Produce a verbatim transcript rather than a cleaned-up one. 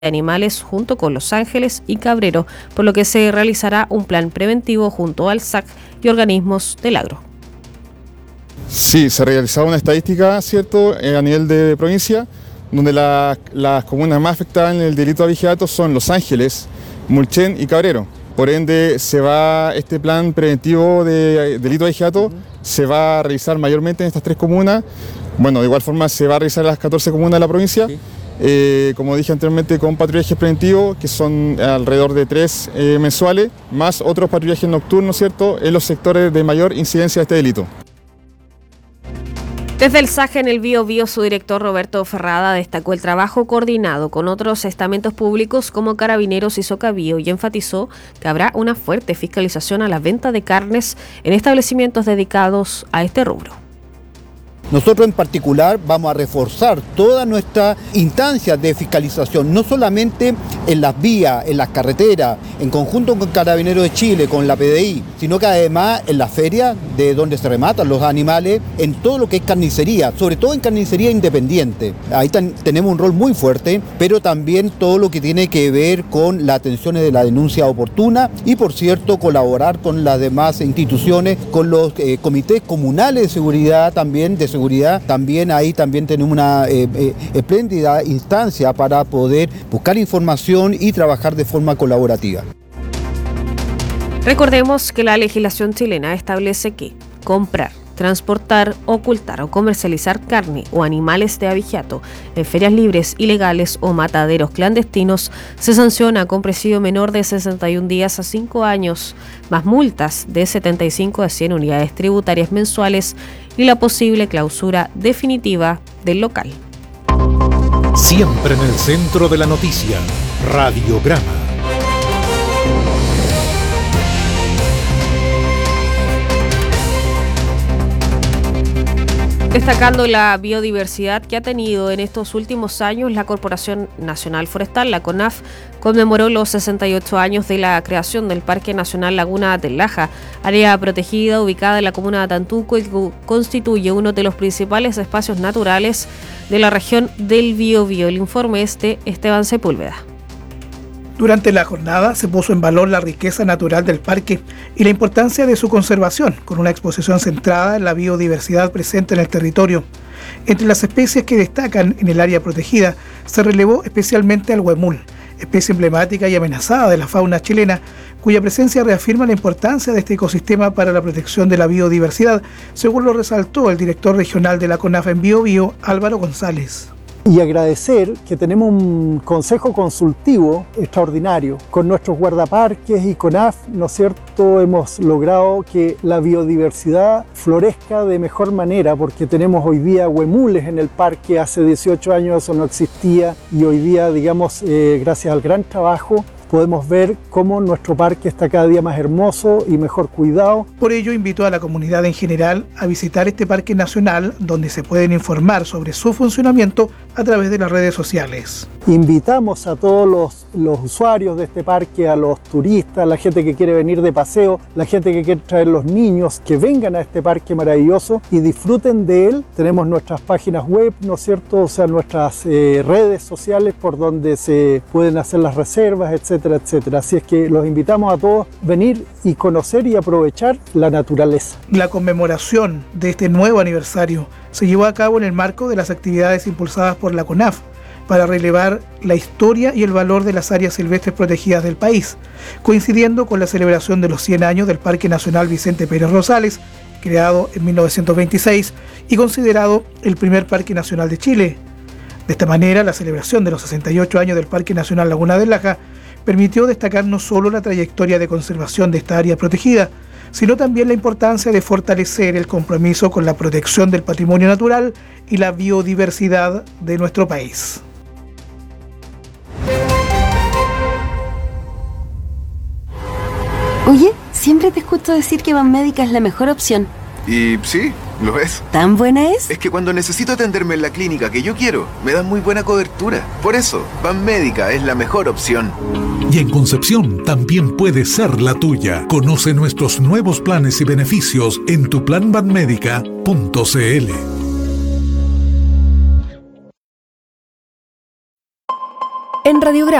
animales junto con Los Ángeles y Cabrero, por lo que se realizará un plan preventivo junto al S A C y organismos del agro. Sí, se ha realizado una estadística, ¿cierto?, eh, a nivel de provincia, donde la, las comunas más afectadas en el delito de abigeato son Los Ángeles, Mulchen y Cabrero. Por ende, se va este plan preventivo de delito de abigeato, uh-huh. se va a realizar mayormente en estas tres comunas. Bueno, de igual forma se va a realizar en las catorce comunas de la provincia. Sí. Eh, como dije anteriormente, con patrullajes preventivos, que son alrededor de tres eh, mensuales, más otros patrullajes nocturnos, ¿cierto?, en los sectores de mayor incidencia de este delito. Desde el S A G en el Bío Bío, su director Roberto Ferrada destacó el trabajo coordinado con otros estamentos públicos como Carabineros y Socabío y enfatizó que habrá una fuerte fiscalización a la venta de carnes en establecimientos dedicados a este rubro. Nosotros en particular vamos a reforzar toda nuestra instancia de fiscalización, no solamente en las vías, en las carreteras, en conjunto con Carabineros de Chile, con la P D I, sino que además en las ferias de donde se rematan los animales, en todo lo que es carnicería, sobre todo en carnicería independiente. Ahí ten, tenemos un rol muy fuerte, pero también todo lo que tiene que ver con las atenciones de la denuncia oportuna y, por cierto, colaborar con las demás instituciones, con los eh, comités comunales de seguridad también, de seguridad. También ahí también tenemos una eh, eh, espléndida instancia para poder buscar información y trabajar de forma colaborativa. Recordemos que la legislación chilena establece que comprar, transportar, ocultar o comercializar carne o animales de abigeato en ferias libres, ilegales o mataderos clandestinos se sanciona con presidio menor de sesenta y un días a cinco años, más multas de setenta y cinco a cien unidades tributarias mensuales y la posible clausura definitiva del local. Siempre en el centro de la noticia, Radiograma. Destacando la biodiversidad que ha tenido en estos últimos años, la Corporación Nacional Forestal, la CONAF, conmemoró los sesenta y ocho años de la creación del Parque Nacional Laguna del Laja, área protegida ubicada en la comuna de Tantuco y que constituye uno de los principales espacios naturales de la región del Bío Bío. El informe es de Esteban Sepúlveda. Durante la jornada se puso en valor la riqueza natural del parque y la importancia de su conservación, con una exposición centrada en la biodiversidad presente en el territorio. Entre las especies que destacan en el área protegida, se relevó especialmente al huemul, especie emblemática y amenazada de la fauna chilena, cuya presencia reafirma la importancia de este ecosistema para la protección de la biodiversidad, según lo resaltó el director regional de la CONAF en Bío Bío, Álvaro González. Y agradecer que tenemos un consejo consultivo extraordinario con nuestros guardaparques y CONAF, ¿no es cierto? Hemos logrado que la biodiversidad florezca de mejor manera porque tenemos hoy día huemules en el parque. Hace dieciocho años eso no existía y hoy día, digamos, eh, gracias al gran trabajo, podemos ver cómo nuestro parque está cada día más hermoso y mejor cuidado. Por ello, invitó a la comunidad en general a visitar este parque nacional, donde se pueden informar sobre su funcionamiento a través de las redes sociales. Invitamos a todos los, los usuarios de este parque, a los turistas, la gente que quiere venir de paseo, la gente que quiere traer los niños, que vengan a este parque maravilloso y disfruten de él. Tenemos nuestras páginas web, ¿no es cierto? O sea, nuestras eh, redes sociales por donde se pueden hacer las reservas, etcétera, etcétera. Así es que los invitamos a todos a venir y conocer y aprovechar la naturaleza. La conmemoración de este nuevo aniversario se llevó a cabo en el marco de las actividades impulsadas por la CONAF para relevar la historia y el valor de las áreas silvestres protegidas del país, coincidiendo con la celebración de los cien años del Parque Nacional Vicente Pérez Rosales, creado en mil novecientos veintiséis y considerado el primer parque nacional de Chile. De esta manera, la celebración de los sesenta y ocho años del Parque Nacional Laguna del Laja permitió destacar no solo la trayectoria de conservación de esta área protegida, sino también la importancia de fortalecer el compromiso con la protección del patrimonio natural y la biodiversidad de nuestro país. Oye, siempre te escucho decir que Banmédica es la mejor opción. Y sí, lo es. ¿Tan buena es? Es que cuando necesito atenderme en la clínica que yo quiero, me dan muy buena cobertura. Por eso, Banmédica es la mejor opción. Y en Concepción también puede ser la tuya. Conoce nuestros nuevos planes y beneficios en tu plan banmédica punto c l. En Radiograma